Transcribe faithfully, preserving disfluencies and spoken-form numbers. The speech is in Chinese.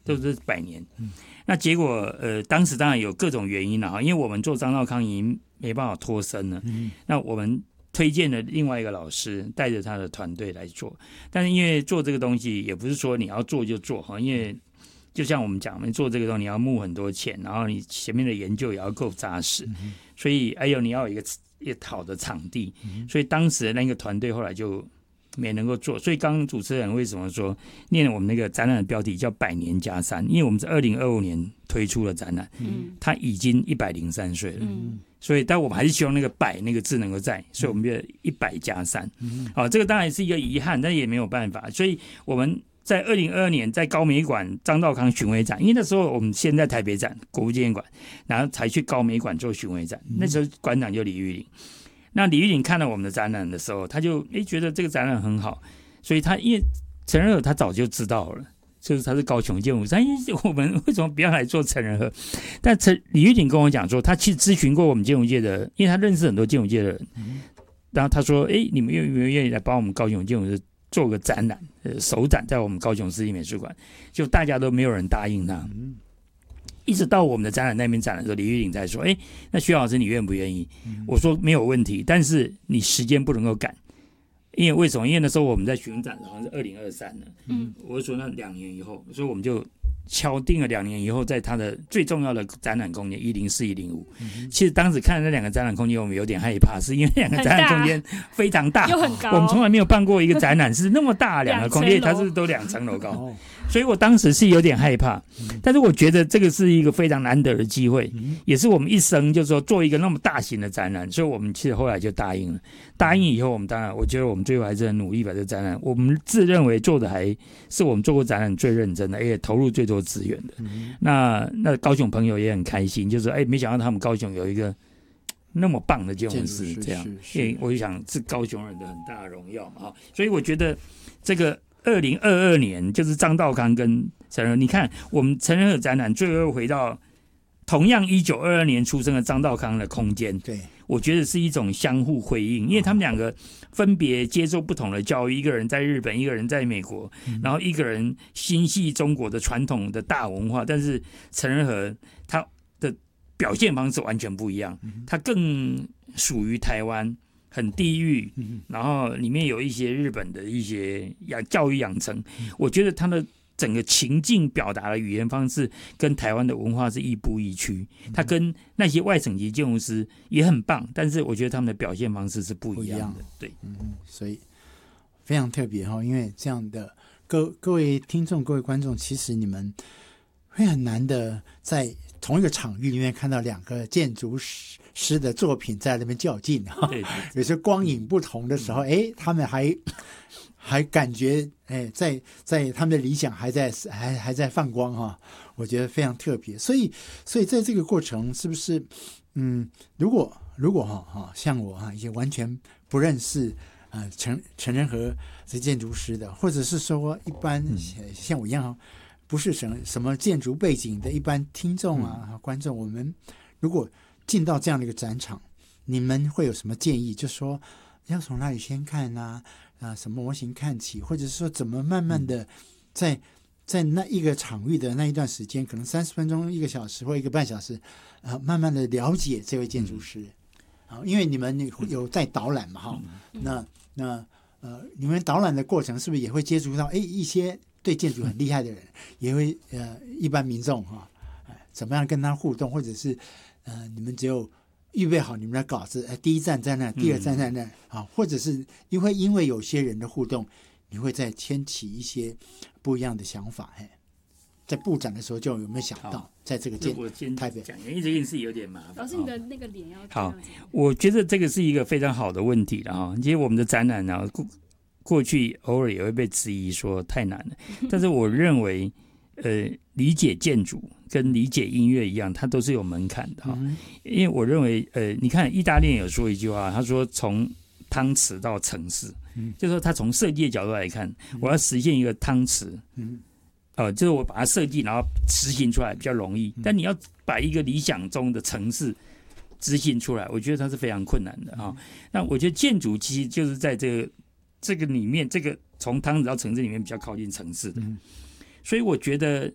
都是百年。嗯、那结果呃，当时当然有各种原因了哈，因为我们做张兆康已经没办法脱身了。嗯、那我们推荐了另外一个老师，带着他的团队来做。但是因为做这个东西，也不是说你要做就做哈，因为就像我们讲，你做这个东西你要募很多钱，然后你前面的研究也要够扎实，嗯、所以还有你要有一个一个好的场地，嗯、所以当时的那个团队后来就没能够做。所以刚刚主持人为什么说念了我们那个展览的标题叫百年加三，因为我们是二零二五年推出了展览，嗯、他已经一百零三岁了，嗯、所以但我们还是希望那个百那个字能够在，所以我们就一百加三，好，这个当然是一个遗憾，但也没有办法，所以我们在二零二二年在高美馆张兆康巡回展，因为那时候我们先在台北展国父纪念馆，然后才去高美馆做巡回展，那时候馆长就李玉玲。那李玉玲看到我们的展览的时候，他就诶觉得这个展览很好，所以他因为陈仁和他早就知道了，就是他是高雄建筑师，我们为什么不要来做陈仁和？但陈李玉玲跟我讲说，他其实咨询过我们建筑界的，因为他认识很多建筑界的人，然后他说，诶你们愿不愿意来帮我们高雄建筑师做个展览，呃，首展在我们高雄市立美术馆，就大家都没有人答应他。嗯、一直到我们的展览那边展的时候，李玉玲才说：“哎，那徐老师你愿不愿意？”嗯、我说没有问题，但是你时间不能够赶，因为为什么？因为那时候我们在巡展好像是二零二三了，嗯，我就说那两年以后，所以我们就敲定了两年以后，在它的最重要的展览空间一零四、一零五。其实当时看那两个展览空间，我们有点害怕，是因为两个展览空间非常大， 又很高。 我们从来没有办过一个展览是那么大，两个空间它是都两层楼高，所以我当时是有点害怕。但是我觉得这个是一个非常难得的机会，也是我们一生就是说做一个那么大型的展览，所以我们其实后来就答应了。答应以后，我们当然我觉得我们最后还是很努力把这个展览，我们自认为做的还是我们做过展览最认真的，而且投入最多资源的。嗯、那那高雄朋友也很开心，就是哎，没想到他们高雄有一个那么棒的建筑师，这样，因为我就想是高雄人的很大的荣耀嘛，所以我觉得这个二零二二年就是张兆康跟陈仁和，你看我们陈仁和展览最后回到同样一九二二年出生的张兆康的空间，对，我觉得是一种相互辉映，因为他们两个分别接受不同的教育，一个人在日本，一个人在美国，嗯、然后一个人心系中国的传统的大文化，但是陈仁和他的表现方式完全不一样，嗯、他更属于台湾，很地域，嗯、然后里面有一些日本的一些养教育养成，嗯、我觉得他的整个情境表达的语言方式跟台湾的文化是亦步亦趋，他跟那些外省级建筑师也很棒，但是我觉得他们的表现方式是不一样的。对， 嗯，所以非常特别哈，因为这样的各各位听众、各位观众，其实你们会很难的在同一个场域里面看到两个建筑师的作品在那边较劲哈，有些光影不同的时候，哎，他们还。还感觉哎，在在他们的理想还在还还在放光哈，我觉得非常特别。所以所以在这个过程，是不是嗯，如果如果哈哈像我哈也完全不认识呃陈陈仁和这建筑师的，或者是说一般像我一样不是什么什么建筑背景的一般听众啊、嗯、观众，我们如果进到这样的一个展场，你们会有什么建议？就说要从哪里先看啊？啊，什么模型看起，或者是说怎么慢慢的在在那一个场域的那一段时间，可能三十分钟、一个小时或一个半小时，啊，慢慢的了解这位建筑师，啊，因为你们有在导览嘛，哈，那那呃，你们导览的过程是不是也会接触到哎一些对建筑很厉害的人，也会呃一般民众哈，哎、啊，怎么样跟他互动，或者是呃你们只有预备好你们的稿子，第一站在那，第二站在那、嗯、啊，或者是因为因为有些人的互动，你会再牵起一些不一样的想法。哎，在布展的时候就有没有想到，在这个建我先台北讲，因为这件事有点麻烦。 老师，你的那个脸要好，我觉得这个是一个非常好的问题了哈。其实我们的展览呢，过过去偶尔也会被质疑说太难了，但是我认为，呃，理解建筑跟理解音乐一样，它都是有门槛的哈。嗯、因为我认为，呃，你看意大利有说一句话，他说从汤匙到城市，嗯、就是说他从设计的角度来看，嗯、我要实现一个汤匙，嗯，呃，就是我把它设计，然后执行出来比较容易。嗯、但你要把一个理想中的城市执行出来，我觉得它是非常困难的啊。嗯、那我觉得建筑其实就是在这个这个里面，这个从汤匙到城市里面比较靠近城市的。嗯，所以我觉得